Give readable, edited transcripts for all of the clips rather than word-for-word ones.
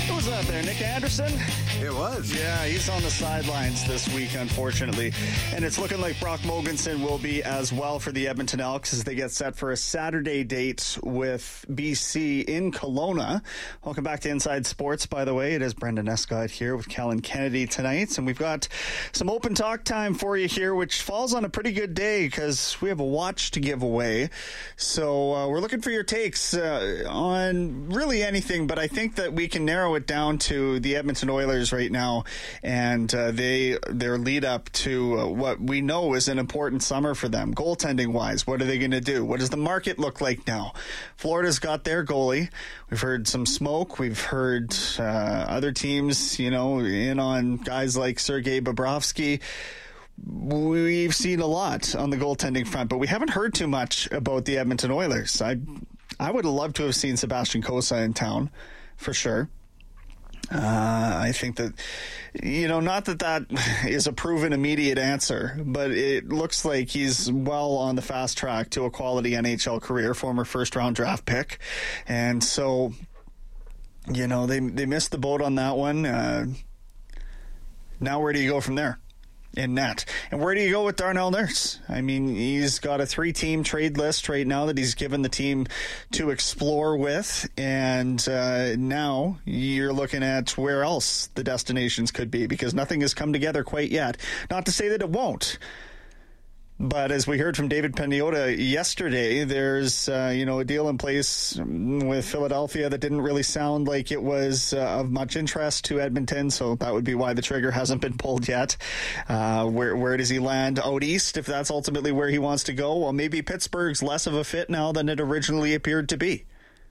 Who was that there, Nick Anderson? It was. Yeah, he's on the sidelines this week, unfortunately. And it's looking like Brock Mogensen will be as well for the Edmonton Elks as they get set for a Saturday date with BC in Kelowna. Welcome back to Inside Sports, by the way. It is Brendan Escott here with Kellen Kennedy tonight. And we've got some open talk time for you here, which falls on a pretty good day because we have a watch to give away. So we're looking for your takes on really anything, but I think that we can narrow it down to the Edmonton Oilers right now and their lead up to what we know is an important summer for them. Goaltending wise, what are they going to do? What does the market look like now? Florida's got their goalie. We've heard some smoke. We've heard other teams, in on guys like Sergei Bobrovsky. We've seen a lot on the goaltending front, but we haven't heard too much about the Edmonton Oilers. I would have loved to have seen Sebastian Cossa in town, for sure. I think that, not that is a proven immediate answer, but it looks like he's well on the fast track to a quality NHL career, former first-round draft pick. And so, they missed the boat on that one. Now where do you go from there? In net. And where do you go with Darnell Nurse? I mean, he's got a 3-team trade list right now that he's given the team to explore with, and now you're looking at where else the destinations could be, because nothing has come together quite yet. Not to say that it won't, but as we heard from David Pagnotta yesterday, there's a deal in place with Philadelphia that didn't really sound like it was of much interest to Edmonton, so that would be why the trigger hasn't been pulled yet. Where does he land out east, if that's ultimately where he wants to go? Well, maybe Pittsburgh's less of a fit now than it originally appeared to be.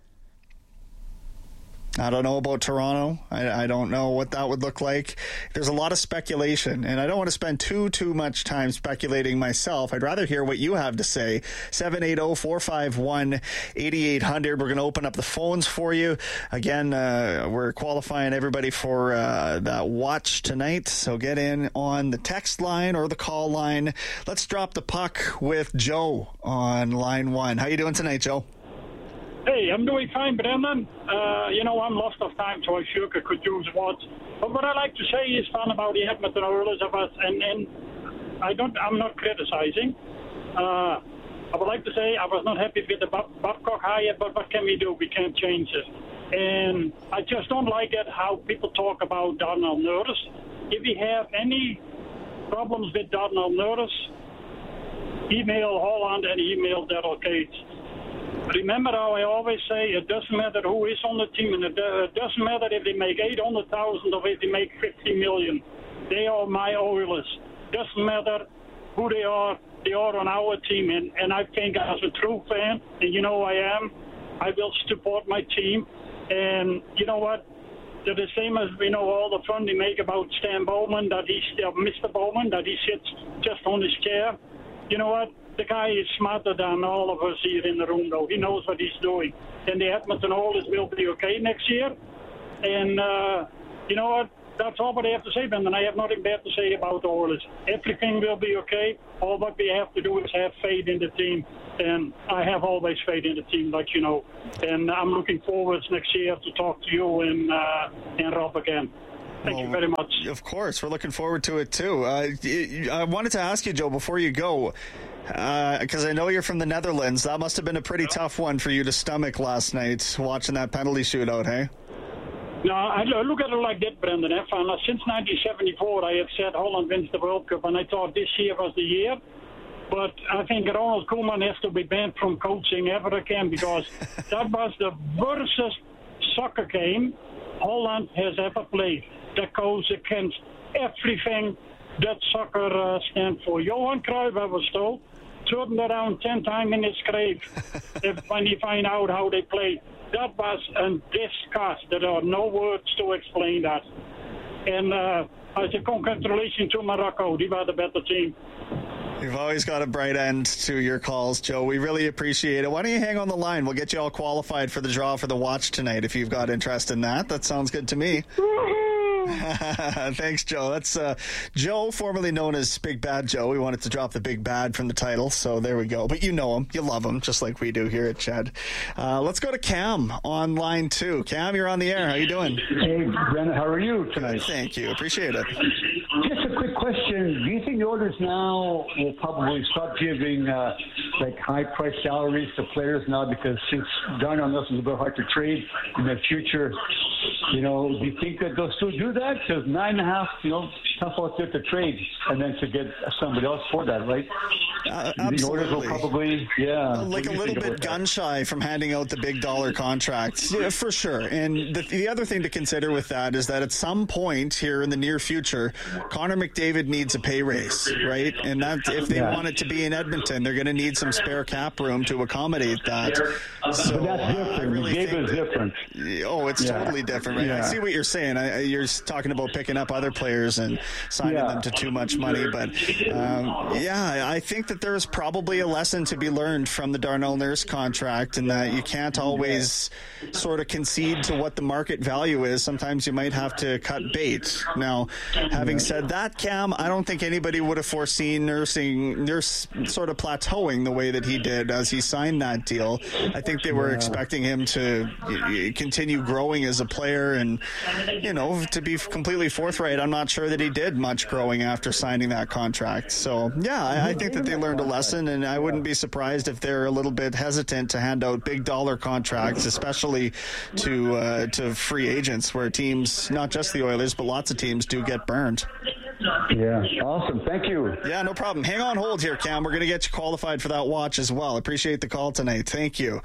I don't know about Toronto. I don't know what that would look like. There's a lot of speculation, and I don't want to spend too much time speculating myself. I'd rather hear what you have to say. 780-451-8800. We're going to open up the phones for you. Again, we're qualifying everybody for that watch tonight, so get in on the text line or the call line. Let's drop the puck with Joe on line 1. How you doing tonight, Joe? Hey, I'm doing fine, Brendan. I'm lost of time, so I sure could use words. But what I like to say is fun about the Edmonton Oilers of us, and I'm not criticizing. I would like to say I was not happy with the Babcock hire, but what can we do? We can't change it. And I just don't like it how people talk about Darnell Nurse. If we have any problems with Darnell Nurse, email Holland and email Daryl Gates. Remember how I always say it doesn't matter who is on the team, and it doesn't matter if they make 800,000 or if they make 50 million. They are my Oilers. Doesn't matter who they are on our team. And I think as a true fan, and I am, I will support my team. And you know what? They're the same as we know all the fun they make about Stan Bowman, that Mr. Bowman, that he sits just on his chair. You know what? The guy is smarter than all of us here in the room, though. He knows what he's doing. And the Edmonton Oilers will be okay next year. And you know what? That's all what I have to say, Ben. And I have nothing bad to say about the Oilers. Everything will be okay. All what we have to do is have faith in the team. And I have always faith in the team, like you know. And I'm looking forward next year to talk to you and Rob again. Thank you very much. Of course. We're looking forward to it, too. I wanted to ask you, Joe, before you go, because I know you're from the Netherlands. That must have been a pretty tough one for you to stomach last night, watching that penalty shootout, hey? No, I look at it like that, Brendan. Since 1974, I have said Holland wins the World Cup, and I thought this year was the year. But I think Ronald Koeman has to be banned from coaching ever again, because that was the worst soccer game Holland has ever played. That goes against everything that soccer stands for. Johan Cruyff, I was told, turned around 10 times in his grave when he find out how they play. That was a disgust. There are no words to explain that. And I say congratulations to Morocco. They were the better team. You've always got a bright end to your calls, Joe. We really appreciate it. Why don't you hang on the line? We'll get you all qualified for the draw for the watch tonight if you've got interest in that. That sounds good to me. Woo-hoo! Thanks, Joe. That's Joe, formerly known as Big Bad Joe. We wanted to drop the Big Bad from the title, so there we go. But you know him. You love him, just like we do here at Ched. Let's go to Cam on line 2. Cam, you're on the air. How you doing? Hey, Brennan, how are you tonight? Thank you. Appreciate it. Just a quick question. Do you think the Oilers now will probably stop giving high-priced salaries to players now, because since Darnell Nelson's a bit hard to trade in the future, do you think that they'll still do that? Because $9.5, tough out there to trade and then to get somebody else for that, right? Absolutely. The Oilers will probably, like a little bit gun-shy from handing out the big dollar contracts. Yeah, for sure. And the other thing to consider with that is that at some point here in the near future, Connor McDavid needs a pay raise, right? And that if they want it to be in Edmonton, they're going to need some spare cap room to accommodate that. So but that's different. I really McDavid is different. Oh, it's totally different, right? I see what you're saying. You're talking about picking up other players and signing them to too much money. But, I think that there's probably a lesson to be learned from the Darnell Nurse contract, and that you can't always sort of concede to what the market value is. Sometimes you might have to cut bait. Now, having said that, Cam, I don't think anybody would have foreseen Nurse sort of plateauing the way that he did as he signed that deal. I think they were expecting him to continue growing as a player, and to be completely forthright, I'm not sure that he did much growing after signing that contract. So I think that they learned a lesson, and I wouldn't be surprised if they're a little bit hesitant to hand out big dollar contracts, especially to free agents, where teams, not just the Oilers, but lots of teams do get burned. Yeah, awesome. Thank you. Yeah, no problem. Hang on hold here, Cam. We're going to get you qualified for that watch as well. Appreciate the call tonight. Thank you.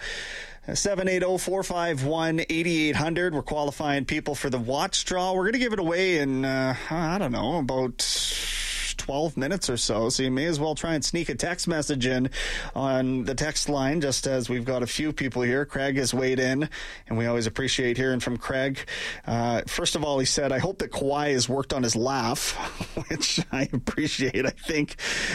780-451-8800. We're qualifying people for the watch draw. We're going to give it away in, about 12 minutes or so you may as well try and sneak a text message in on the text line, just as we've got a few people here. Craig has weighed in, and we always appreciate hearing from Craig. First of all, he said, I hope that Kawhi has worked on his laugh, which I appreciate. I think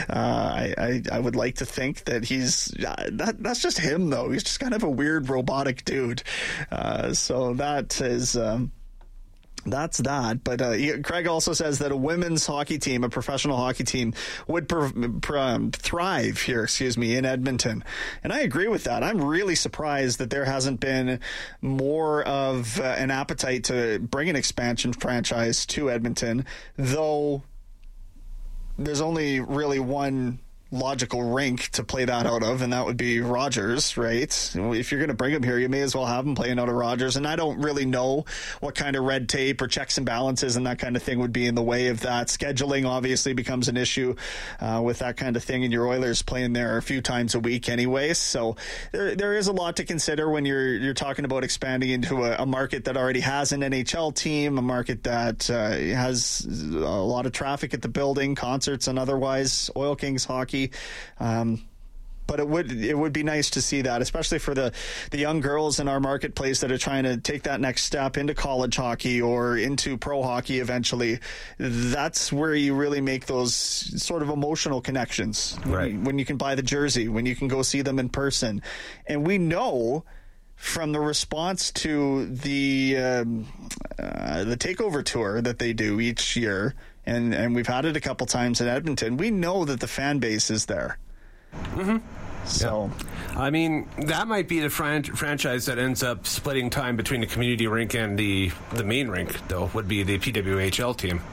I would like to think that he's that's just him, though. He's just kind of a weird robotic dude. So that is that's that. But Craig also says that a women's hockey team, a professional hockey team, would thrive here, in Edmonton. And I agree with that. I'm really surprised that there hasn't been more of an appetite to bring an expansion franchise to Edmonton, though there's only really one logical rink to play that out of, and that would be Rogers, right? If you're going to bring him here, you may as well have him playing out of Rogers. And I don't really know what kind of red tape or checks and balances and that kind of thing would be in the way of that. Scheduling obviously becomes an issue with that kind of thing, and your Oilers playing there a few times a week anyway. So there is a lot to consider when you're talking about expanding into a market that already has an NHL team, a market that has a lot of traffic at the building, concerts and otherwise, Oil Kings hockey. But it would be nice to see that, especially for the young girls in our marketplace that are trying to take that next step into college hockey or into pro hockey eventually. That's where you really make those sort of emotional connections. Right. When you can buy the jersey, when you can go see them in person. And we know from the response to the takeover tour that they do each year, and we've had it a couple times in Edmonton, we know that the fan base is there. Mm-hmm. So, yeah. I mean, that might be the franchise that ends up splitting time between the community rink and the main rink, though, would be the PWHL team.